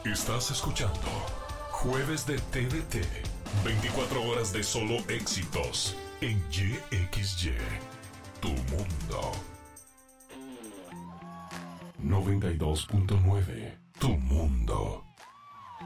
Estás escuchando Jueves de TDT. 24 horas de solo éxitos en YXY. Tu mundo. 92.9. Tu mundo.